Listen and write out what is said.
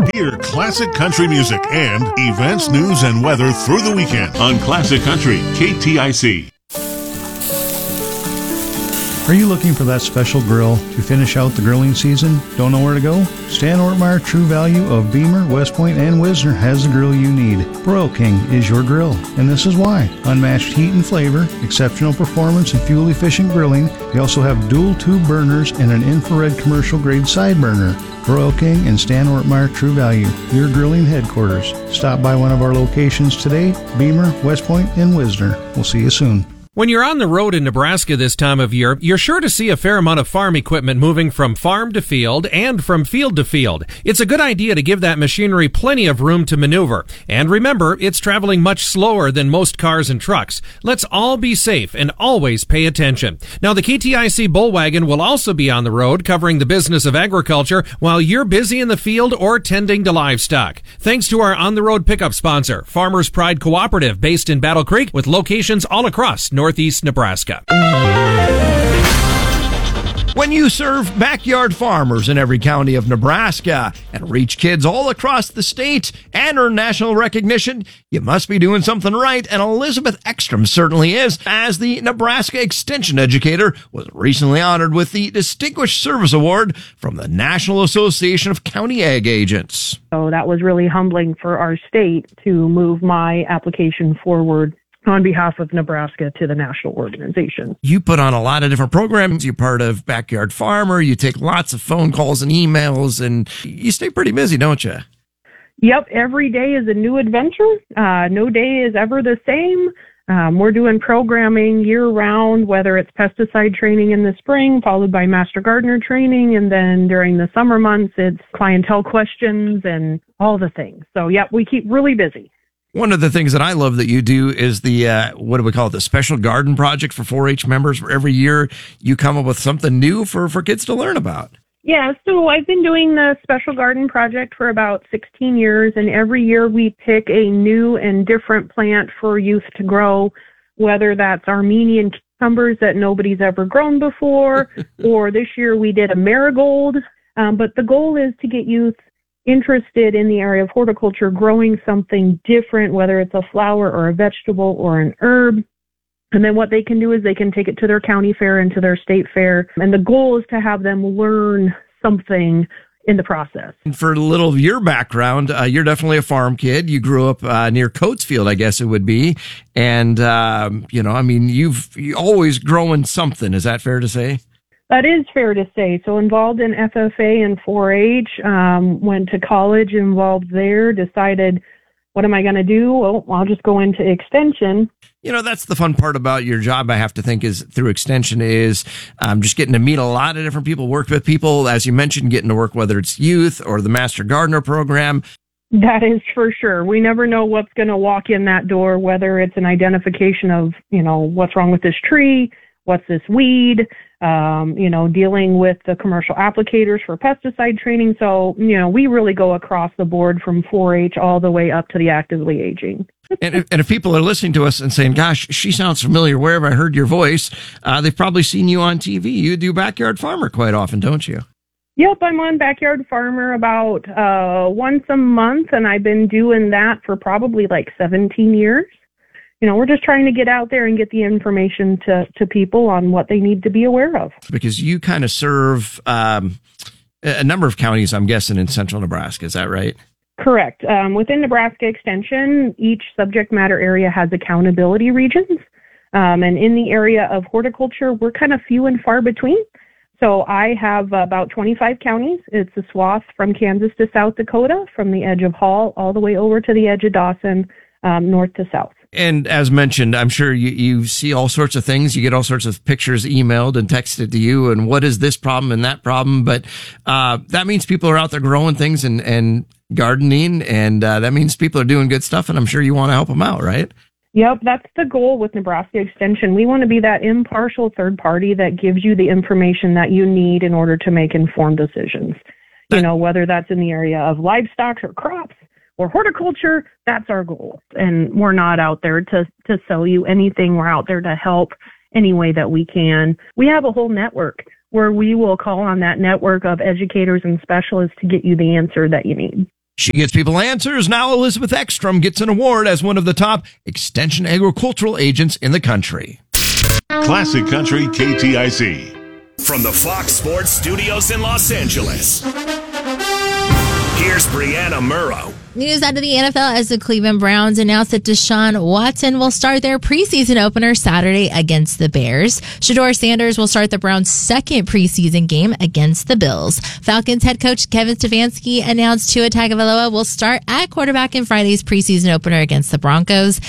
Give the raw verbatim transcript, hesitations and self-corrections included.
Hear classic country music and events, news, and weather through the weekend on Classic Country, K T I C. Are you looking for that special grill to finish out the grilling season? Don't know where to go? Stan Ortmeyer True Value of Beamer, West Point, and Wisner has the grill you need. Broil King is your grill, and this is why. Unmatched heat and flavor, exceptional performance, and fuel-efficient grilling. They also have dual tube burners and an infrared commercial-grade side burner. Broil King and Stan Ortmeyer True Value, your grilling headquarters. Stop by one of our locations today, Beamer, West Point, and Wisner. We'll see you soon. When you're on the road in Nebraska this time of year, you're sure to see a fair amount of farm equipment moving from farm to field and from field to field. It's a good idea to give that machinery plenty of room to maneuver. And remember, it's traveling much slower than most cars and trucks. Let's all be safe and always pay attention. Now, the K T I C Bullwagon will also be on the road covering the business of agriculture while you're busy in the field or tending to livestock. Thanks to our on-the-road pickup sponsor, Farmers Pride Cooperative, based in Battle Creek with locations all across North Northeast Nebraska. When you serve backyard farmers in every county of Nebraska and reach kids all across the state and earn national recognition, you must be doing something right, and Elizabeth Ekstrom certainly is, as the Nebraska Extension Educator was recently honored with the Distinguished Service Award from the National Association of County Ag Agents. So that was really humbling for our state to move my application forward on behalf of Nebraska to the national organization. You put on a lot of different programs. You're part of Backyard Farmer. You take lots of phone calls and emails, and you stay pretty busy, don't you? Yep. Every day is a new adventure. Uh, no day is ever the same. Um, we're doing programming year-round, whether it's pesticide training in the spring, followed by Master Gardener training, and then during the summer months, it's clientele questions and all the things. So, yep, we keep really busy. One of the things that I love that you do is the, uh, what do we call it, the special garden project for four H members. Where every year you come up with something new for, for kids to learn about. Yeah, so I've been doing the special garden project for about sixteen years, and every year we pick a new and different plant for youth to grow, whether that's Armenian cucumbers that nobody's ever grown before, or this year we did a marigold. Um, but the goal is to get youth interested in the area of horticulture, growing something different, whether it's a flower or a vegetable or an herb. And then what they can do is they can take it to their county fair and to their state fair. And the goal is to have them learn something in the process. And for a little of your background, uh, you're definitely a farm kid. You grew up uh, near Coatesville, I guess it would be. And, um, you know, I mean, you've you always growing something. Is that fair to say? That is fair to say. So involved in F F A and four H, um, went to college, involved there, decided, what am I going to do? Well, I'll just go into extension. You know, that's the fun part about your job, I have to think, is through extension is um, just getting to meet a lot of different people, work with people, as you mentioned, getting to work, whether it's youth or the Master Gardener program. That is for sure. We never know what's going to walk in that door, whether it's an identification of, you know, what's wrong with this tree, what's this weed, um, you know, dealing with the commercial applicators for pesticide training. So, you know, we really go across the board from four H all the way up to the actively aging. And if, and if people are listening to us and saying, gosh, she sounds familiar, where have I heard your voice? Uh, they've probably seen you on T V. You do Backyard Farmer quite often, don't you? Yep, I'm on Backyard Farmer about uh, once a month, and I've been doing that for probably like seventeen years. You know, we're just trying to get out there and get the information to, to people on what they need to be aware of. Because you kind of serve um, a number of counties, I'm guessing, in central Nebraska. Is that right? Correct. Um, within Nebraska Extension, each subject matter area has accountability regions. Um, and in the area of horticulture, we're kind of few and far between. So I have about twenty-five counties. It's a swath from Kansas to South Dakota, from the edge of Hall all the way over to the edge of Dawson, um, north to south. And as mentioned, I'm sure you, you see all sorts of things. You get all sorts of pictures emailed and texted to you, and what is this problem and that problem. But uh, that means people are out there growing things and, and gardening, and uh, that means people are doing good stuff, and I'm sure you want to help them out, right? Yep, that's the goal with Nebraska Extension. We want to be that impartial third party that gives you the information that you need in order to make informed decisions. You know, whether that's in the area of livestock or crops or horticulture, that's our goal. And we're not out there to, to sell you anything. We're out there to help any way that we can. We have a whole network where we will call on that network of educators and specialists to get you the answer that you need. She gets people answers. Now Elizabeth Ekstrom gets an award as one of the top extension agricultural agents in the country. Classic Country K T I C. From the Fox Sports Studios in Los Angeles, here's Brianna Murrow. News out of the N F L as the Cleveland Browns announced that Deshaun Watson will start their preseason opener Saturday against the Bears. Shedeur Sanders will start the Browns' second preseason game against the Bills. Falcons head coach Kevin Stefanski announced Tua Tagovailoa will start at quarterback in Friday's preseason opener against the Broncos.